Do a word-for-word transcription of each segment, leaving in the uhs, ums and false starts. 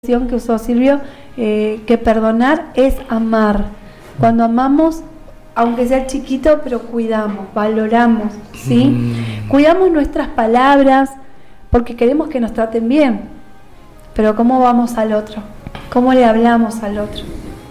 que usó Silvio, eh, que perdonar es amar. Cuando amamos, aunque sea chiquito, pero cuidamos, valoramos, ¿sí? Mm. Cuidamos nuestras palabras porque queremos que nos traten bien. Pero ¿cómo vamos al otro? ¿Cómo le hablamos al otro?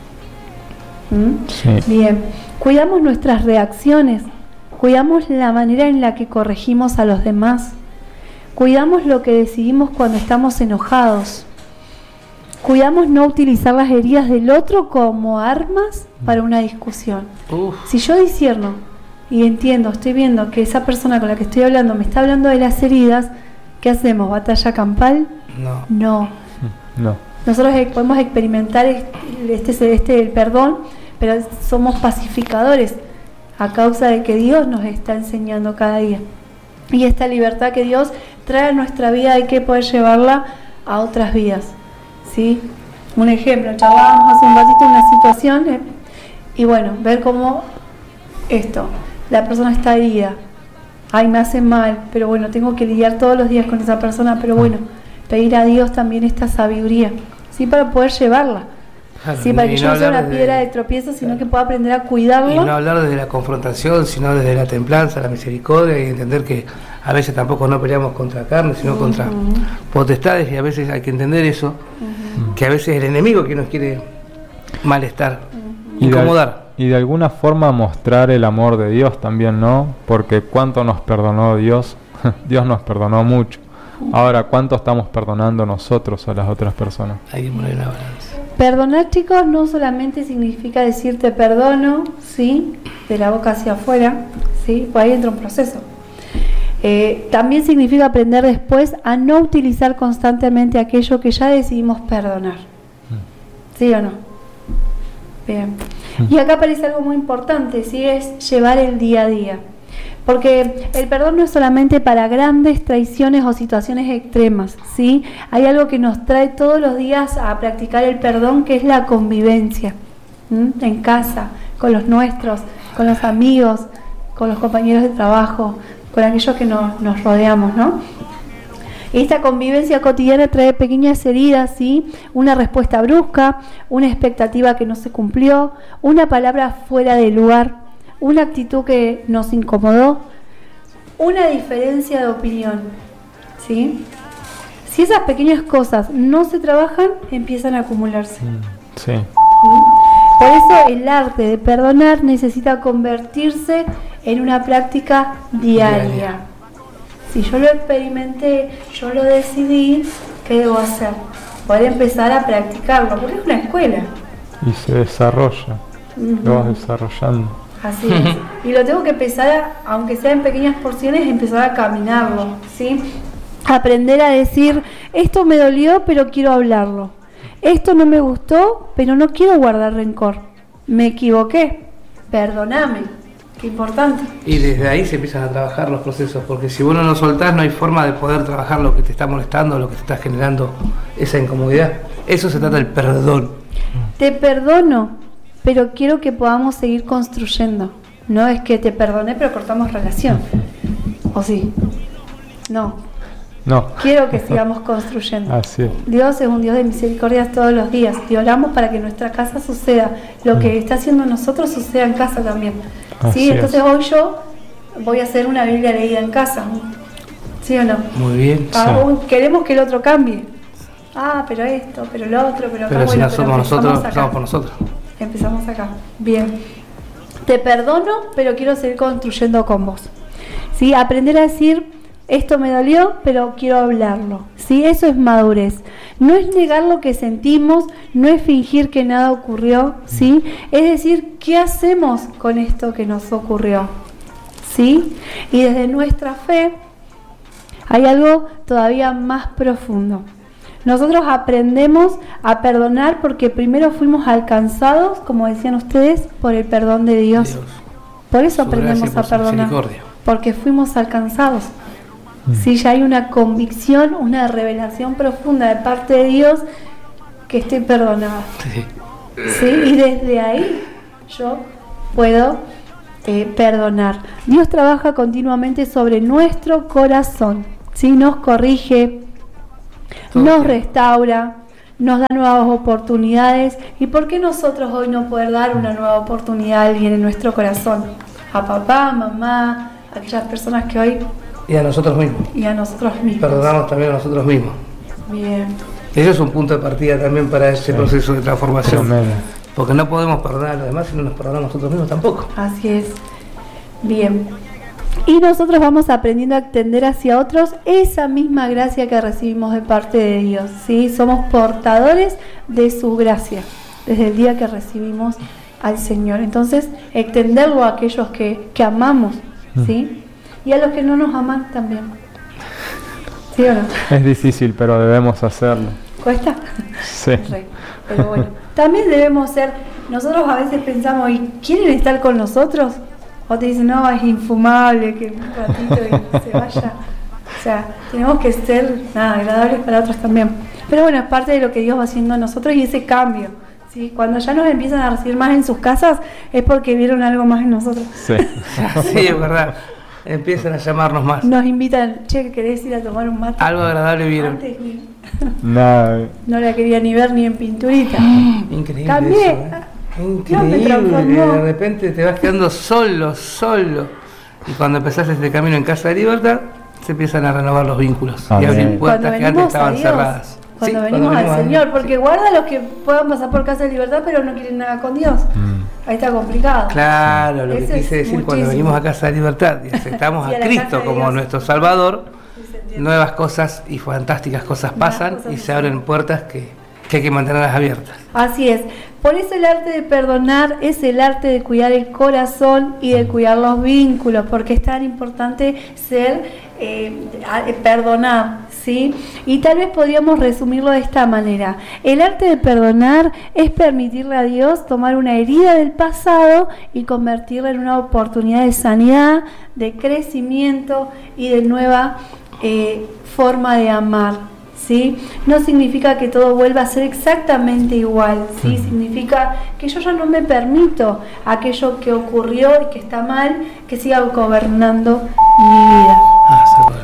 ¿Mm? Sí. Bien. Cuidamos nuestras reacciones. Cuidamos la manera en la que corregimos a los demás. Cuidamos lo que decidimos cuando estamos enojados. Cuidamos no utilizar las heridas del otro como armas para una discusión. Uf. Si yo discierno y entiendo, estoy viendo que esa persona con la que estoy hablando me está hablando de las heridas, ¿qué hacemos? ¿Batalla campal? No. No. No. Nosotros podemos experimentar este, este, este el perdón, pero somos pacificadores a causa de que Dios nos está enseñando cada día. Y esta libertad que Dios trae a nuestra vida hay que poder llevarla a otras vidas. ¿Sí? Un ejemplo, charlábamos hace un ratito una situación eh, y bueno, ver cómo esto, la persona está herida, ay, me hace mal, pero bueno, tengo que lidiar todos los días con esa persona, pero bueno, pedir a Dios también esta sabiduría, ¿sí? Para poder llevarla, claro, ¿sí? Para que yo no sea una desde, piedra de tropiezo, sino claro, que pueda aprender a cuidarlo. Y no hablar desde la confrontación, sino desde la templanza, la misericordia, y entender que a veces tampoco no peleamos contra carne, sino uh-huh. contra potestades, y a veces hay que entender eso, uh-huh. que a veces es el enemigo que nos quiere malestar, uh-huh. incomodar. Y de, y de alguna forma mostrar el amor de Dios también, ¿no? Porque cuánto nos perdonó Dios, Dios nos perdonó mucho. Ahora, ¿cuánto estamos perdonando nosotros a las otras personas? Hay que poner la balanza. Perdonar, chicos, no solamente significa decir te perdono, ¿sí? De la boca hacia afuera, ¿sí? Pues ahí entra un proceso. Eh, también significa aprender después a no utilizar constantemente aquello que ya decidimos perdonar. ¿Sí o no? Bien. Y acá aparece algo muy importante, ¿sí? Es llevar el día a día. Porque el perdón no es solamente para grandes traiciones o situaciones extremas, ¿sí? Hay algo que nos trae todos los días a practicar el perdón, que es la convivencia, ¿m? En casa, con los nuestros, con los amigos, con los compañeros de trabajo, con aquellos que nos, nos rodeamos, ¿no? Esta convivencia cotidiana trae pequeñas heridas, ¿sí? Una respuesta brusca, una expectativa que no se cumplió, una palabra fuera de lugar, una actitud que nos incomodó, una diferencia de opinión, ¿sí? Si esas pequeñas cosas no se trabajan, empiezan a acumularse. Sí. Por eso el arte de perdonar necesita convertirse en una práctica diaria. diaria. Si yo lo experimenté, yo lo decidí, ¿qué debo hacer? Poder empezar a practicarlo, porque es una escuela. Y se desarrolla, uh-huh. lo vas desarrollando. Así es. Y lo tengo que empezar, a, aunque sea en pequeñas porciones, empezar a caminarlo, ¿sí? Aprender a decir, esto me dolió, pero quiero hablarlo. Esto no me gustó, pero no quiero guardar rencor. Me equivoqué, perdóname. Qué importante. Y desde ahí se empiezan a trabajar los procesos, porque si vos no lo soltás, no hay forma de poder trabajar lo que te está molestando, lo que te está generando esa incomodidad. Eso se trata del perdón. Te perdono, pero quiero que podamos seguir construyendo. No es que te perdoné, pero cortamos relación. ¿O sí? No. No. Quiero que sigamos construyendo. Así es. Dios es un Dios de misericordias todos los días. Y oramos para que en nuestra casa suceda. Lo que está haciendo nosotros suceda en casa también. Así ¿Sí? Entonces es. hoy yo voy a hacer una Biblia leída en casa. ¿Sí o no? Muy bien. Ah, sí. Queremos que el otro cambie. Ah, pero esto, pero lo otro, pero acá. Pero si bueno, no somos nosotros, estamos por nosotros. Empezamos acá. Bien. Te perdono, pero quiero seguir construyendo con vos. ¿Sí? Aprender a decir, esto me dolió, pero quiero hablarlo. ¿Sí? Eso es madurez. No es negar lo que sentimos, no es fingir que nada ocurrió, ¿sí? Es decir, ¿qué hacemos con esto que nos ocurrió? ¿Sí? Y desde nuestra fe hay algo todavía más profundo. Nosotros aprendemos a perdonar porque primero fuimos alcanzados, como decían ustedes, por el perdón de Dios. Dios. Por eso aprendemos a perdonar, porque fuimos alcanzados. Mm. Sí, ya hay una convicción, una revelación profunda de parte de Dios que estoy perdonada. Sí. ¿Sí? Y desde ahí yo puedo eh, perdonar. Dios trabaja continuamente sobre nuestro corazón, ¿sí? Nos corrige, nos restaura, nos da nuevas oportunidades. ¿Y por qué nosotros hoy no poder dar una nueva oportunidad a alguien en nuestro corazón? A papá, mamá, a aquellas personas que hoy... Y a nosotros mismos. Y a nosotros mismos. Perdonamos también a nosotros mismos. Bien. Eso es un punto de partida también para ese sí. proceso de transformación. Tremendo. Porque no podemos perdonar a los demás si no nos perdonamos nosotros mismos tampoco. Así es. Bien. Y nosotros vamos aprendiendo a extender hacia otros esa misma gracia que recibimos de parte de Dios, ¿sí? Somos portadores de su gracia desde el día que recibimos al Señor. Entonces, extenderlo a aquellos que, que amamos, ¿sí? Y a los que no nos aman también. ¿Sí o no? Es difícil, pero debemos hacerlo. ¿Cuesta? Sí. Re. Pero bueno, también debemos ser, nosotros a veces pensamos, ¿y quieren estar con nosotros? O te dicen, no, es infumable que un ratito y se vaya. O sea, tenemos que ser nada, agradables para otros también. Pero bueno, es parte de lo que Dios va haciendo en nosotros y ese cambio, ¿sí? Cuando ya nos empiezan a recibir más en sus casas, es porque vieron algo más en nosotros. Sí, sí, es verdad. Empiezan a llamarnos más. Nos invitan, che, ¿querés ir a tomar un mate? Algo agradable vieron. Antes ni... Nada. No la quería ni ver ni en pinturita. Increíble. Cambié. Eso, ¿eh? Increíble, que de repente te vas quedando solo, solo. Y cuando empezás este camino en Casa de Libertad, se empiezan a renovar los vínculos. Amén. Y abrir puertas que antes estaban Dios, cerradas. Cuando, sí, venimos, cuando venimos al Señor, porque sí. guarda a los que puedan pasar por Casa de Libertad, pero no quieren nada con Dios. Mm. Ahí está complicado. Claro, lo Eso que quise decir, muchísimo. Cuando venimos a Casa de Libertad y aceptamos sí, a, a Cristo como Dios. Nuestro Salvador, sí, nuevas cosas y fantásticas cosas pasan cosas y se abren puertas que, que hay que mantenerlas abiertas. Así es. Por eso el arte de perdonar es el arte de cuidar el corazón y de cuidar los vínculos, porque es tan importante ser, eh, perdonar, ¿sí? Y tal vez podríamos resumirlo de esta manera. El arte de perdonar es permitirle a Dios tomar una herida del pasado y convertirla en una oportunidad de sanidad, de crecimiento y de nueva eh, forma de amar. ¿Sí? No significa que todo vuelva a ser exactamente igual, ¿sí? Uh-huh. Significa que yo ya no me permito aquello que ocurrió y que está mal, que siga gobernando mi vida. Ah,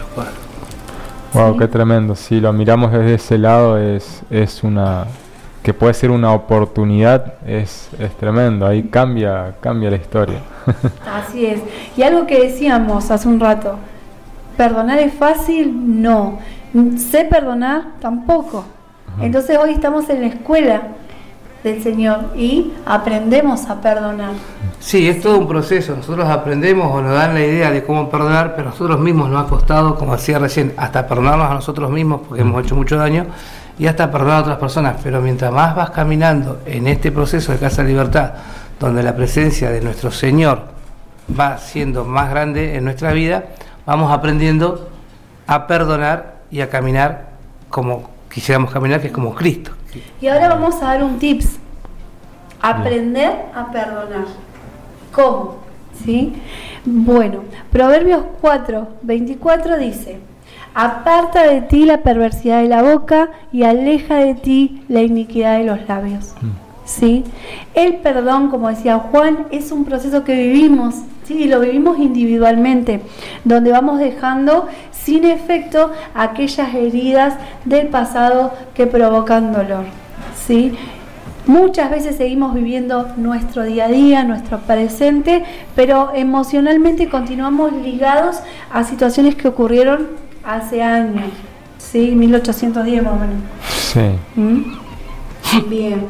wow, ¿sí? Qué tremendo. Si lo miramos desde ese lado, es, es una que puede ser una oportunidad, es, es tremendo. Ahí cambia, cambia la historia. Así es. Y algo que decíamos hace un rato, ¿perdonar es fácil? No. ¿Sé perdonar? Tampoco. Entonces hoy estamos en la escuela del Señor y aprendemos a perdonar. Sí, es todo un proceso. Nosotros aprendemos o nos dan la idea de cómo perdonar, pero a nosotros mismos nos ha costado, como decía recién, hasta perdonarnos a nosotros mismos porque hemos hecho mucho daño y hasta perdonar a otras personas. Pero mientras más vas caminando en este proceso de Casa de Libertad, donde la presencia de nuestro Señor va siendo más grande en nuestra vida, vamos aprendiendo a perdonar y a caminar como quisiéramos caminar, que es como Cristo. Y ahora vamos a dar un tips. Aprender a perdonar. ¿Cómo? ¿Sí? Bueno, Proverbios cuatro, veinticuatro dice: aparta de ti la perversidad de la boca y aleja de ti la iniquidad de los labios. ¿Sí? El perdón, como decía Juan, es un proceso que vivimos, ¿sí? Y lo vivimos individualmente, donde vamos dejando sin efecto aquellas heridas del pasado que provocan dolor, ¿sí? Muchas veces seguimos viviendo nuestro día a día, nuestro presente, pero emocionalmente continuamos ligados a situaciones que ocurrieron hace años, ¿sí? mil ochocientos diez más o menos. Sí. ¿Mm? Bien.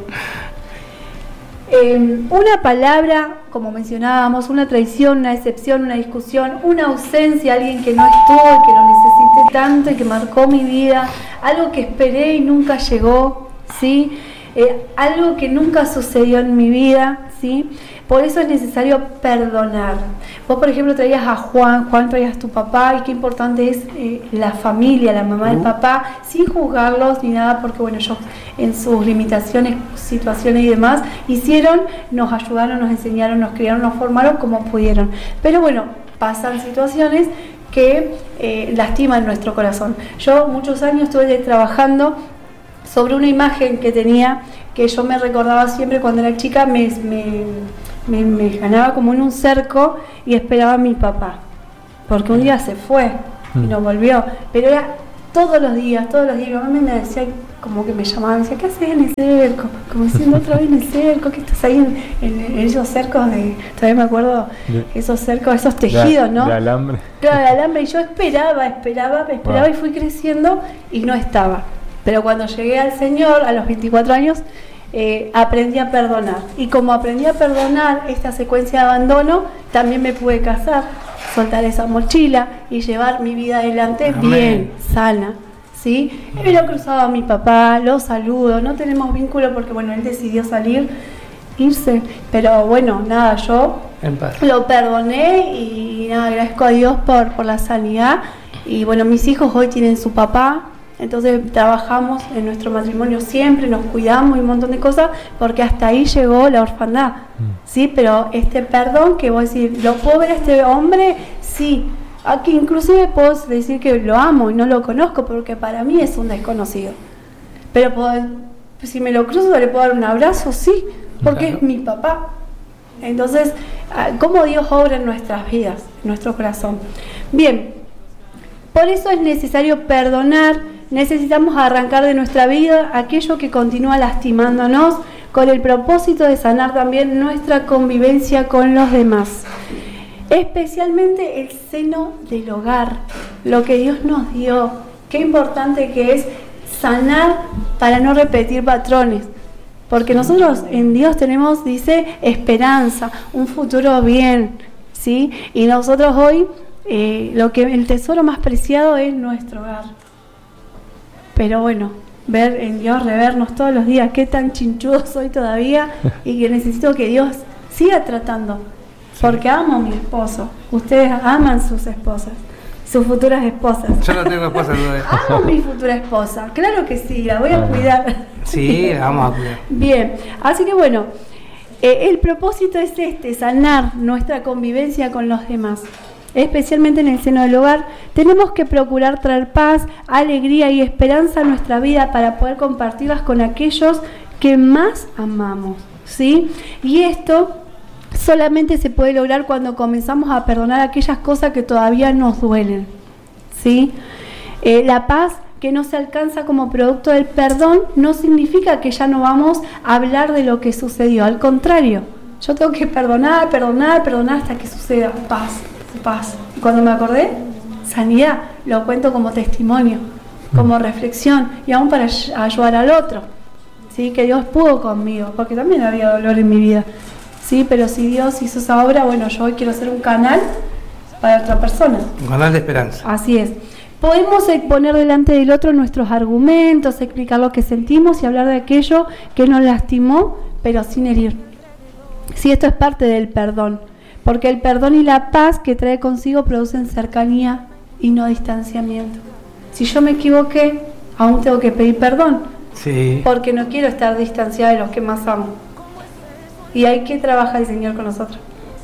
Eh, una palabra, como mencionábamos, una traición, una decepción, una discusión, una ausencia, alguien que no estuvo y que lo necesité tanto y que marcó mi vida, algo que esperé y nunca llegó, ¿sí? Eh, algo que nunca sucedió en mi vida, ¿sí? Por eso es necesario perdonar. Vos, por ejemplo, traías a Juan, Juan traías a tu papá, y qué importante es eh, la familia, la mamá, el papá, sin juzgarlos ni nada, porque bueno, ellos en sus limitaciones, situaciones y demás, hicieron, nos ayudaron, nos enseñaron, nos criaron, nos formaron como pudieron. Pero bueno, pasan situaciones que eh, lastiman nuestro corazón. Yo muchos años estuve trabajando sobre una imagen que tenía, que yo me recordaba siempre cuando era chica, me, me, me, me ganaba como en un cerco y esperaba a mi papá, porque un día se fue y no volvió, pero era todos los días, todos los días. Mi mamá me decía como que me llamaban, me decía, ¿qué haces en el cerco? Como diciendo otra vez en el cerco, ¿qué estás ahí en, en, en esos cercos de, todavía me acuerdo, de, esos cercos, esos tejidos, de, ¿no? De alambre. Claro, de alambre, y yo esperaba, esperaba, esperaba wow. y fui creciendo y no estaba. Pero cuando llegué al Señor, a los veinticuatro años, eh, aprendí a perdonar. Y como aprendí a perdonar esta secuencia de abandono, también me pude casar, soltar esa mochila y llevar mi vida adelante Amén. Bien, sana. ¿Sí? Y lo cruzaba a mi papá, lo saludo, no tenemos vínculo porque bueno, él decidió salir, irse, pero bueno, nada, yo lo perdoné y nada, agradezco a Dios por, por la sanidad y bueno, mis hijos hoy tienen su papá, entonces trabajamos en nuestro matrimonio siempre, nos cuidamos y un montón de cosas porque hasta ahí llegó la orfandad, ¿sí? Pero este perdón que vos decís, ¿lo puedo ver a este hombre? Sí. Aquí inclusive puedo decir que lo amo y no lo conozco porque para mí es un desconocido. Pero puedo, si me lo cruzo, le puedo dar un abrazo, sí, porque claro. es mi papá. Entonces, ¿cómo Dios obra en nuestras vidas, en nuestro corazón? Bien, por eso es necesario perdonar, necesitamos arrancar de nuestra vida aquello que continúa lastimándonos con el propósito de sanar también nuestra convivencia con los demás. Especialmente el seno del hogar, lo que Dios nos dio. Qué importante que es sanar para no repetir patrones. Porque nosotros en Dios tenemos, dice, esperanza, un futuro bien, ¿sí? Y nosotros hoy, eh, lo que el tesoro más preciado es nuestro hogar. Pero bueno, ver en Dios, revernos todos los días, qué tan chinchudo soy todavía y que necesito que Dios siga tratando. Porque amo a mi esposo. Ustedes aman sus esposas, sus futuras esposas. Yo no tengo esposa todavía. Amo a mi futura esposa. Claro que sí, la voy a cuidar. Sí, la vamos a cuidar. Bien, así que bueno, eh, el propósito es este, sanar nuestra convivencia con los demás. Especialmente en el seno del hogar, tenemos que procurar traer paz, alegría y esperanza a nuestra vida para poder compartirlas con aquellos que más amamos, ¿sí? Y esto solamente se puede lograr cuando comenzamos a perdonar aquellas cosas que todavía nos duelen, ¿sí? Eh, la paz que no se alcanza como producto del perdón no significa que ya no vamos a hablar de lo que sucedió. Al contrario, yo tengo que perdonar, perdonar, perdonar hasta que suceda paz, paz. Y cuando me acordé, sanidad, lo cuento como testimonio, como reflexión y aún para ayudar al otro, ¿sí? Que Dios pudo conmigo, porque también había dolor en mi vida. Sí, pero si Dios hizo esa obra, bueno, yo hoy quiero ser un canal para otra persona. Un canal de esperanza. Así es. Podemos poner delante del otro nuestros argumentos, explicar lo que sentimos y hablar de aquello que nos lastimó, pero sin herir. Sí, esto es parte del perdón, porque el perdón y la paz que trae consigo producen cercanía y no distanciamiento. Si yo me equivoqué, aún tengo que pedir perdón, sí. porque no quiero estar distanciada de los que más amo. Y hay que trabajar el Señor con nosotros.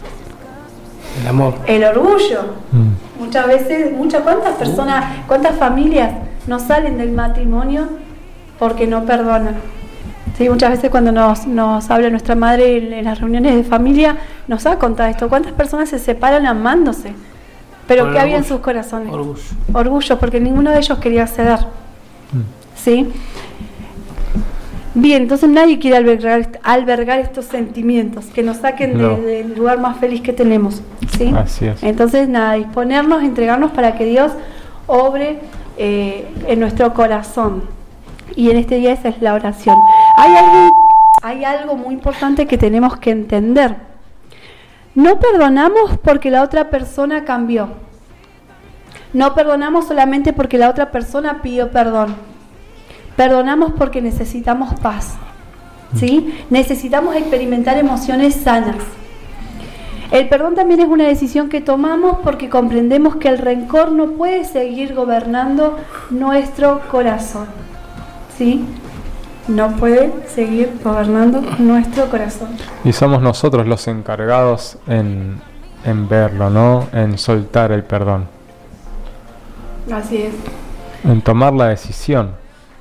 El amor. El orgullo. Mm. Muchas veces, muchas, ¿cuántas personas, cuántas familias no salen del matrimonio porque no perdonan? Sí, muchas veces cuando nos, nos habla nuestra madre en, en las reuniones de familia, nos ha contado esto. ¿Cuántas personas se separan amándose? Pero ¿qué había en sus corazones? Orgullo. Orgullo, porque ninguno de ellos quería ceder. Mm. ¿Sí? Bien, entonces nadie quiere albergar, albergar estos sentimientos que nos saquen no. de, del lugar más feliz que tenemos, ¿sí? Así es. Entonces, nada, disponernos, entregarnos para que Dios obre eh, en nuestro corazón. Y en este día esa es la oración. Hay algo, hay algo muy importante que tenemos que entender. No perdonamos porque la otra persona cambió. No perdonamos solamente porque la otra persona pidió perdón. Perdonamos porque necesitamos paz, ¿sí? Necesitamos experimentar emociones sanas. El perdón también es una decisión que tomamos porque comprendemos que el rencor no puede seguir gobernando nuestro corazón, ¿sí? No puede seguir gobernando nuestro corazón. Y somos nosotros los encargados en, en verlo, ¿no? En soltar el perdón. Así es. En tomar la decisión.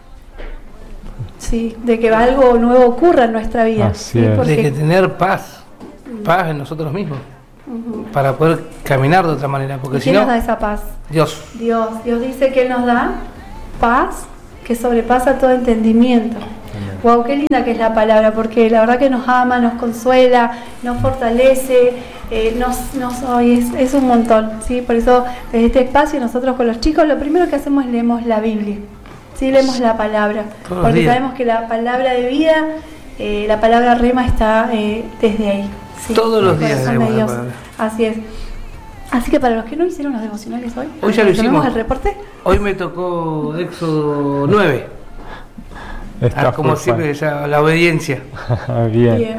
Sí, de que algo nuevo ocurra en nuestra vida. Así ¿sí? es. De que tener paz, paz en nosotros mismos, uh-huh. para poder caminar de otra manera. Porque ¿Y si quién no, nos da esa paz? Dios. Dios. Dios dice que Él nos da paz que sobrepasa todo entendimiento. Wow, qué linda que es la palabra, porque la verdad que nos ama, nos consuela, nos fortalece, eh, nos, nos hoy es, es un montón, ¿sí? Por eso desde este espacio nosotros con los chicos lo primero que hacemos es leemos la Biblia, ¿sí? Leemos la palabra, Todos porque días. sabemos que la palabra de vida, eh, la palabra rema está eh, desde ahí, ¿sí? Todos los El días corazón de leemos la Dios. palabra. Así es. Así que para los que no hicieron los devocionales hoy, Hoy ya lo ¿tenemos hicimos. el reporte? Hoy me tocó Éxodo nueve. Está Ah, como full siempre, ya, la obediencia. fan. Bien. Bien.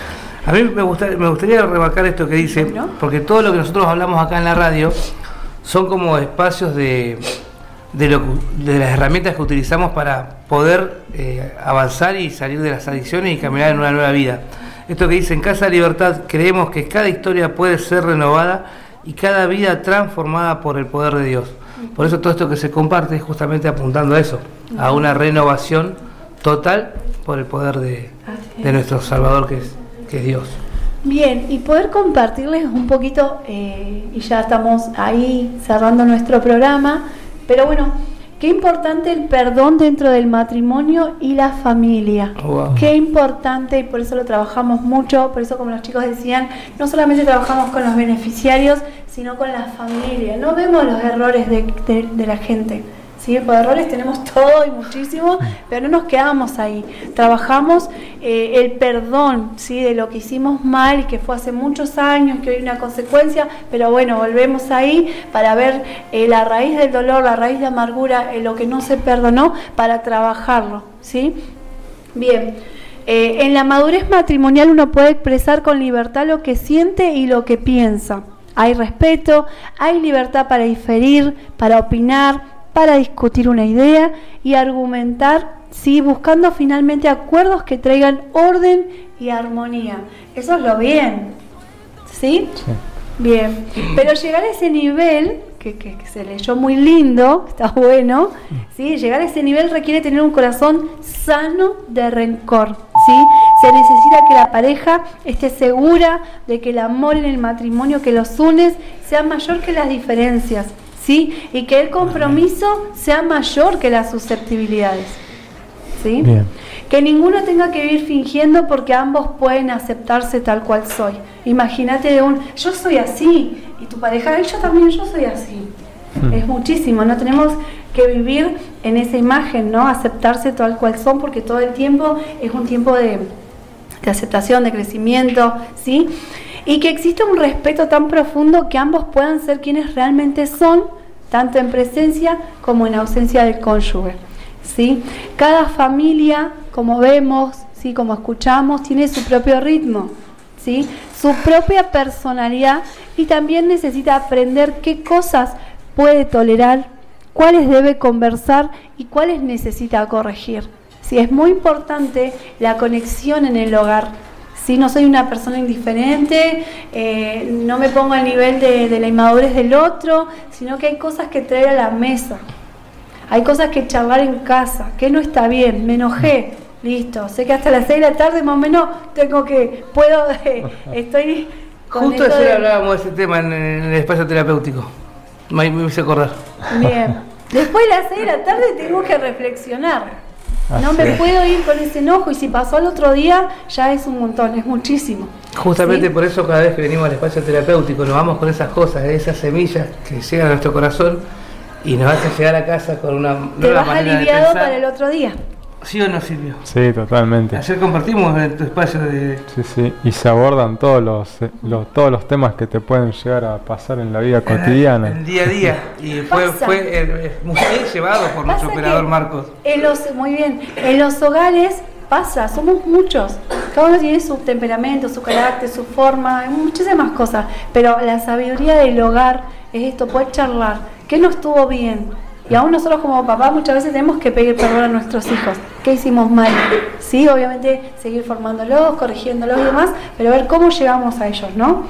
A mí me, gusta, me gustaría remarcar esto que dice, Bueno. porque todo lo que nosotros hablamos acá en la radio son como espacios de, de, lo, de las herramientas que utilizamos para poder eh, avanzar y salir de las adicciones y caminar en una nueva vida. Esto que dice, en Casa de Libertad creemos que cada historia puede ser renovada y cada vida transformada por el poder de Dios. Por eso todo esto que se comparte es justamente apuntando a eso, a una renovación total por el poder de, de nuestro Salvador que es, que es Dios. Bien, y poder compartirles un poquito, eh, y ya estamos ahí cerrando nuestro programa, pero bueno, qué importante el perdón dentro del matrimonio y la familia. Wow. Qué importante, y por eso lo trabajamos mucho, por eso como los chicos decían, no solamente trabajamos con los beneficiarios, sino con la familia. No vemos los errores de, de, de la gente. Sí, por errores tenemos todo y muchísimo, pero no nos quedamos ahí. Trabajamos eh, el perdón, ¿sí? De lo que hicimos mal y que fue hace muchos años, que hoy hay una consecuencia, pero bueno, volvemos ahí para ver eh, la raíz del dolor, la raíz de amargura, eh, lo que no se perdonó, para trabajarlo, ¿sí? Bien, eh, en la madurez matrimonial uno puede expresar con libertad lo que siente y lo que piensa. Hay respeto, hay libertad para diferir, para opinar, para discutir una idea y argumentar, sí, buscando finalmente acuerdos que traigan orden y armonía. Eso es lo bien, ¿sí? Sí. Bien, pero llegar a ese nivel, que, que, que se leyó muy lindo, está bueno, ¿sí? Llegar a ese nivel requiere tener un corazón sano de rencor, ¿sí? Se necesita que la pareja esté segura de que el amor en el matrimonio que los une sea mayor que las diferencias, ¿sí? Y que el compromiso sea mayor que las susceptibilidades, ¿sí? Bien. Que ninguno tenga que vivir fingiendo, porque ambos pueden aceptarse tal cual soy. Imagínate de un, yo soy así, y tu pareja, y yo también, yo soy así. Hmm. Es muchísimo, no tenemos que vivir en esa imagen, ¿no? Aceptarse tal cual son, porque todo el tiempo es un tiempo de, de aceptación, de crecimiento, ¿sí? Y que exista un respeto tan profundo que ambos puedan ser quienes realmente son, tanto en presencia como en ausencia del cónyuge, ¿sí? Cada familia, como vemos, ¿sí? Como escuchamos, tiene su propio ritmo, ¿sí? Su propia personalidad, y también necesita aprender qué cosas puede tolerar, cuáles debe conversar y cuáles necesita corregir. ¿Sí? Es muy importante la conexión en el hogar. ¿Sí? No soy una persona indiferente, eh, no me pongo al nivel de, de la inmadurez del otro, sino que hay cosas que traer a la mesa, hay cosas que charlar en casa, que no está bien, me enojé, listo, sé que hasta las seis de la tarde más o menos tengo que, puedo, eh, estoy con Justo esto ayer de- hablábamos de ese tema en, en el espacio terapéutico. Me, me hice acordar. Bien, después de las seis de la tarde tengo que reflexionar. No Así me es. puedo ir con ese enojo, y si pasó al otro día ya es un montón, es muchísimo. Justamente ¿Sí? por eso cada vez que venimos al espacio terapéutico nos vamos con esas cosas, esas semillas que llegan a nuestro corazón y nos hacen llegar a casa con una Te nueva vas manera de aliviado pensar. para el otro día. ¿Sí o no, Silvio? Sí, totalmente. Ayer compartimos en tu espacio de... Sí, sí. Y se abordan todos los, eh, los todos los temas que te pueden llegar a pasar en la vida El cotidiana. día a día. Y fue, Pasa. fue eh, muy bien llevado por nuestro Pasa operador que Marcos. En los, muy bien, en los hogares pasa, somos muchos, cada uno tiene su temperamento, su carácter, su forma, muchísimas cosas, pero la sabiduría del hogar es esto, poder charlar, ¿qué no estuvo bien? Y aún nosotros como papás muchas veces tenemos que pedir perdón a nuestros hijos, ¿qué hicimos mal? Sí, obviamente seguir formándolos, corrigiéndolos y demás, pero ver cómo llegamos a ellos, ¿no?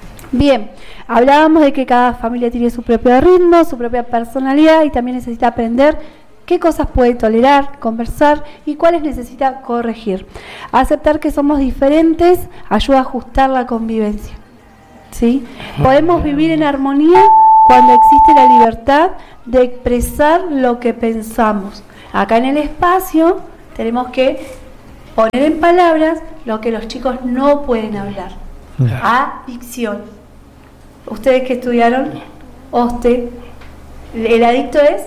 Bien, hablábamos de que cada familia tiene su propio ritmo, su propia personalidad, y también necesita aprender qué cosas puede tolerar, conversar y cuáles necesita corregir. Aceptar que somos diferentes ayuda a ajustar la convivencia, ¿sí? Podemos vivir en armonía cuando existe la libertad de expresar lo que pensamos. Acá en el espacio tenemos que poner en palabras lo que los chicos no pueden hablar. Adicción. Ustedes que estudiaron O S T E, el adicto es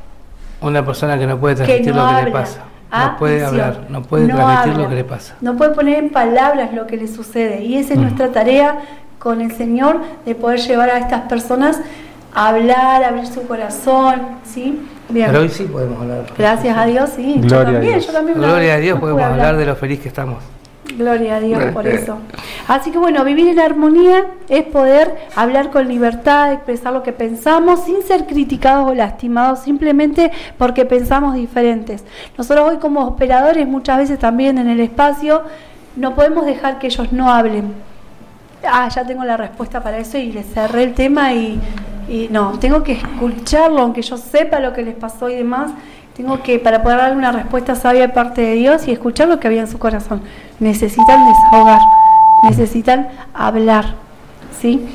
una persona que no puede transmitir no lo que habla. le pasa. No puede Adicción. hablar, no puede No transmitir habla. lo que le pasa. No puede poner en palabras lo que le sucede. Y esa es Mm. nuestra tarea con el Señor, de poder llevar a estas personas a hablar, a abrir su corazón, ¿sí? Bien. Pero hoy sí podemos hablar. Gracias a Dios, sí. Gloria yo a también, Dios. yo también. Gloria a Dios, no podemos pude hablar de lo feliz que estamos. Gloria a Dios por eso. Así que bueno, vivir en armonía es poder hablar con libertad, expresar lo que pensamos sin ser criticados o lastimados simplemente porque pensamos diferentes. Nosotros hoy como operadores muchas veces también en el espacio no podemos dejar que ellos no hablen. Ah, ya tengo la respuesta para eso y les cerré el tema y, y no, tengo que escucharlo aunque yo sepa lo que les pasó y demás. Tengo que, para poder darle una respuesta sabia de parte de Dios y escuchar lo que había en su corazón. Necesitan desahogar, necesitan hablar, ¿sí?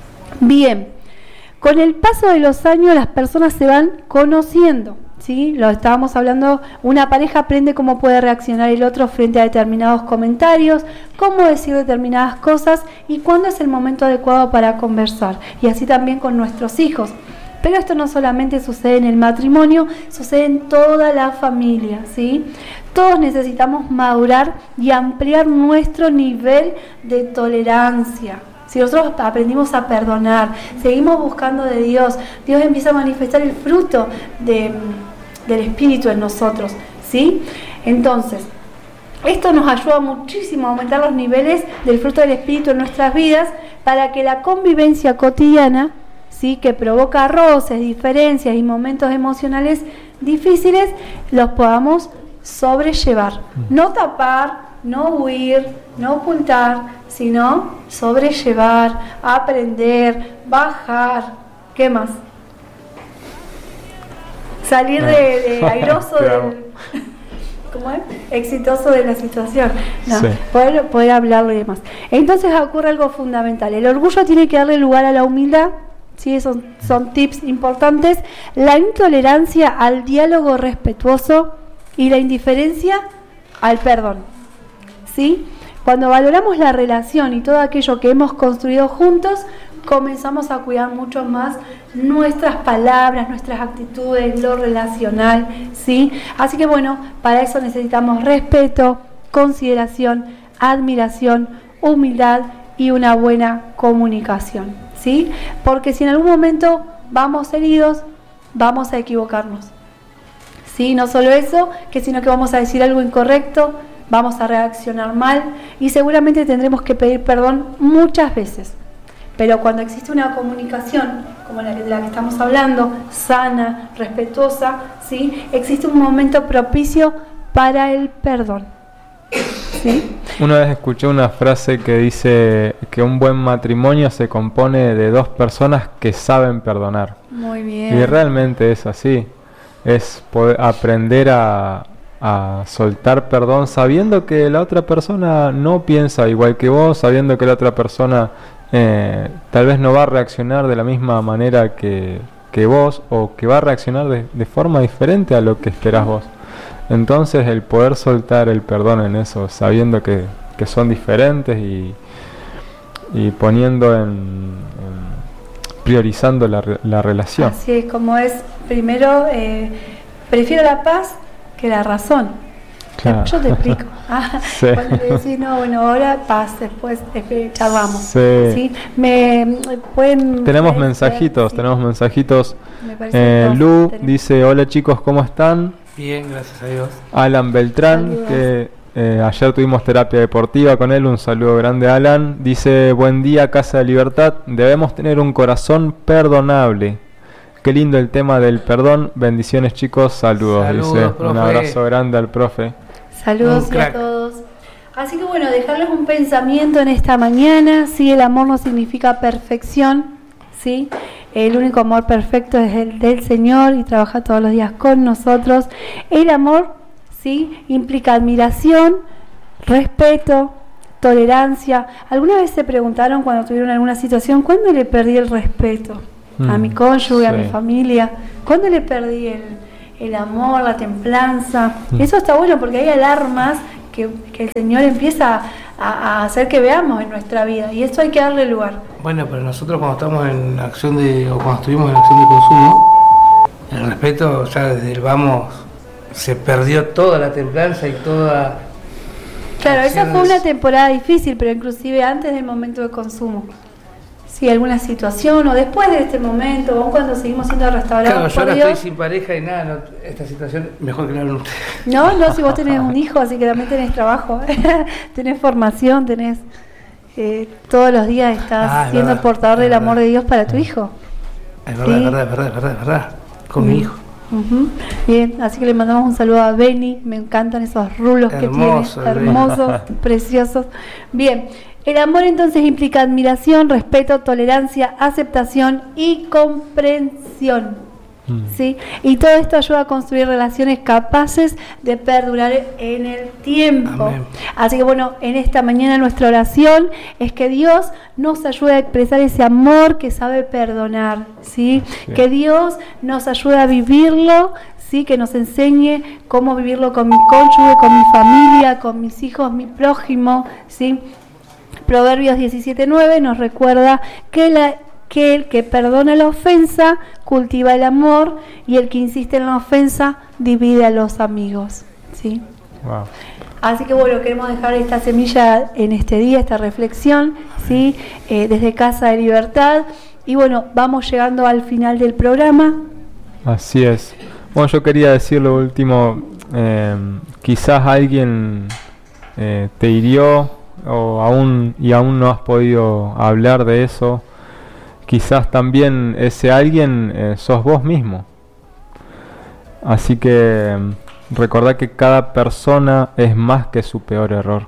Bien, con el paso de los años las personas se van conociendo, ¿sí? Lo estábamos hablando, una pareja aprende cómo puede reaccionar el otro frente a determinados comentarios, cómo decir determinadas cosas y cuándo es el momento adecuado para conversar. Y así también con nuestros hijos. Pero esto no solamente sucede en el matrimonio, sucede en toda la familia, ¿sí? Todos necesitamos madurar y ampliar nuestro nivel de tolerancia. Si nosotros aprendimos a perdonar, seguimos buscando de Dios, Dios empieza a manifestar el fruto de, del Espíritu en nosotros, ¿sí? Entonces, esto nos ayuda muchísimo a aumentar los niveles del fruto del Espíritu en nuestras vidas para que la convivencia cotidiana, ¿sí?, que provoca roces, diferencias y momentos emocionales difíciles, los podamos sobrellevar. No tapar, no huir, no ocultar, sino sobrellevar, aprender, bajar. ¿Qué más? Salir de, de airoso del... ¿Cómo es? Exitoso de la situación. No, sí. poder, poder hablarlo y demás. Entonces ocurre algo fundamental. El orgullo tiene que darle lugar a la humildad. Sí, son, son tips importantes. La intolerancia al diálogo respetuoso y la indiferencia al perdón. ¿Sí? Cuando valoramos la relación y todo aquello que hemos construido juntos, comenzamos a cuidar mucho más nuestras palabras, nuestras actitudes, lo relacional, ¿sí? Así que bueno, para eso necesitamos respeto, consideración, admiración, humildad y una buena comunicación, ¿sí? Porque si en algún momento vamos heridos, vamos a equivocarnos, ¿sí? No solo eso, que sino que vamos a decir algo incorrecto, vamos a reaccionar mal y seguramente tendremos que pedir perdón muchas veces. Pero cuando existe una comunicación, como la que, de la que estamos hablando, sana, respetuosa, ¿sí?, existe un momento propicio para el perdón. ¿Sí? Una vez escuché una frase que dice que un buen matrimonio se compone de dos personas que saben perdonar. Muy bien. Y realmente es así. Es poder aprender a, a soltar perdón sabiendo que la otra persona no piensa igual que vos, sabiendo que la otra persona eh, tal vez no va a reaccionar de la misma manera que, que vos, o que va a reaccionar de, de forma diferente a lo que esperás vos. Entonces el poder soltar el perdón en eso, sabiendo que, que son diferentes y, y poniendo en, en priorizando la, la relación. Así es, como es, primero eh, prefiero la paz que la razón. Claro. Yo te explico. Ah, Sí. Cuando le decís, no, bueno, ahora paz, después eh, charlamos. Sí. ¿Sí? Me, pueden, Tenemos pueden mensajitos, ser, sí. tenemos mensajitos. Me parece Eh, que Lu tenemos. dice, hola chicos, ¿cómo están? Bien, gracias a Dios. Alan Beltrán, Saludos. que eh, ayer tuvimos terapia deportiva con él, un saludo grande a Alan. Dice, buen día Casa de Libertad, debemos tener un corazón perdonable. Qué lindo el tema del perdón, bendiciones chicos, saludos, Saludos, dice. profe. Un abrazo grande al profe. Saludos Un y a crack. todos. Así que bueno, dejarles un pensamiento en esta mañana. Sí, el amor no significa perfección, ¿sí? El único amor perfecto es el del Señor y trabaja todos los días con nosotros. El amor, ¿sí?, implica admiración, respeto, tolerancia. ¿Alguna vez se preguntaron cuando tuvieron alguna situación, ¿cuándo le perdí el respeto a Mm, mi cónyuge, a sí. mi familia? ¿Cuándo le perdí el, el amor, la templanza. Eso está bueno porque hay alarmas que, que el Señor empieza a, a hacer que veamos en nuestra vida, y eso hay que darle lugar. Bueno, pero nosotros cuando estamos en acción de, o cuando estuvimos en acción de consumo, el respeto ya desde el vamos se perdió toda la templanza y toda... Claro, esa fue una temporada difícil, pero inclusive antes del momento de consumo. Si sí, alguna situación o después de este momento, o cuando seguimos siendo restaurados claro, yo por ahora Dios. estoy sin pareja y nada, no, esta situación mejor que la hablen ustedes. No, no, si vos tenés un hijo, así que también tenés trabajo, tenés formación, tenés eh, todos los días estás ah, siendo verdad, portador del verdad. amor de Dios para tu hijo. Es verdad, ¿sí? es verdad, es verdad, es verdad, es verdad, con mm. mi hijo. Uh-huh. Bien, así que le mandamos un saludo a Beni, me encantan esos rulos Hermoso, que tiene, hermosos, preciosos. Bien, el amor entonces implica admiración, respeto, tolerancia, aceptación y comprensión. Mm. ¿Sí? Y todo esto ayuda a construir relaciones capaces de perdurar en el tiempo. Amén. Así que bueno, en esta mañana nuestra oración es que Dios nos ayude a expresar ese amor que sabe perdonar, ¿sí? Sí. Que Dios nos ayude a vivirlo, ¿sí? Que nos enseñe cómo vivirlo con mi cónyuge, con mi familia, con mis hijos, mi prójimo, ¿sí? Proverbios diecisiete nueve nos recuerda que la que el que perdona la ofensa cultiva el amor, y el que insiste en la ofensa divide a los amigos, ¿sí? Wow. Así que bueno, queremos dejar esta semilla en este día, esta reflexión, ¿sí? Eh, desde Casa de Libertad. Y bueno, vamos llegando al final del programa. Así es. Bueno, yo quería decir lo último, eh, quizás alguien eh, te hirió o aún y aún no has podido hablar de eso. Quizás también ese alguien eh, sos vos mismo. Así que eh, recordá que cada persona es más que su peor error.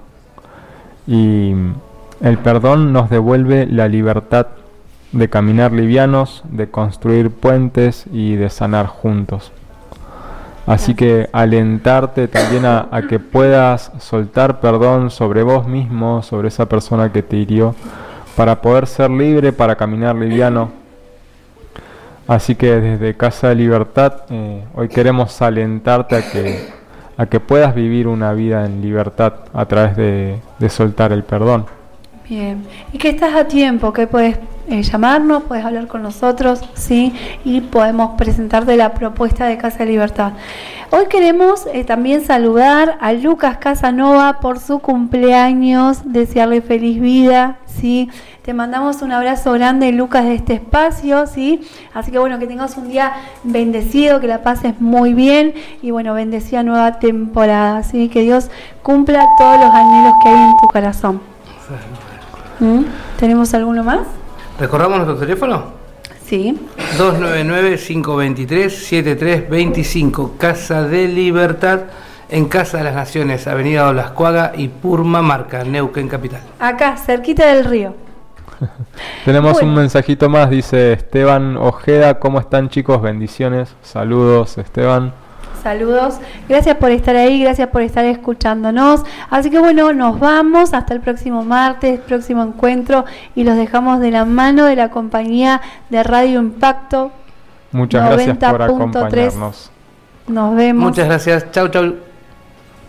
Y el perdón nos devuelve la libertad de caminar livianos, de construir puentes y de sanar juntos. Así que alentarte también a, a que puedas soltar perdón sobre vos mismo, sobre esa persona que te hirió, para poder ser libre, para caminar liviano. Así que desde Casa de Libertad eh, hoy queremos alentarte a que, a que puedas vivir una vida en libertad a través de, de soltar el perdón. Bien, y que estás a tiempo, que puedes eh, llamarnos, puedes hablar con nosotros, ¿sí? Y podemos presentarte la propuesta de Casa de Libertad. Hoy queremos eh, también saludar a Lucas Casanova por su cumpleaños, desearle feliz vida, ¿sí? Te mandamos un abrazo grande, Lucas, de este espacio, ¿sí? Así que bueno, que tengas un día bendecido, que la pases muy bien y bueno, bendecida nueva temporada, ¿sí? Que Dios cumpla todos los anhelos que hay en tu corazón. ¿Mm? ¿Tenemos alguno más? ¿Recordamos nuestro teléfono? Sí. dos nueve nueve, cinco dos tres, siete tres dos cinco. Casa de Libertad, en Casa de las Naciones, Avenida Olascuaga y Purmamarca, Neuquén Capital. Acá, cerquita del río. Tenemos bueno. un mensajito más, dice Esteban Ojeda. ¿Cómo están, chicos? Bendiciones. Saludos, Esteban. Saludos, gracias por estar ahí, gracias por estar escuchándonos. Así que bueno, nos vamos hasta el próximo martes, próximo encuentro, y los dejamos de la mano de la compañía de Radio Impacto. Muchas gracias por acompañarnos. Nos vemos. Muchas gracias, chau chau.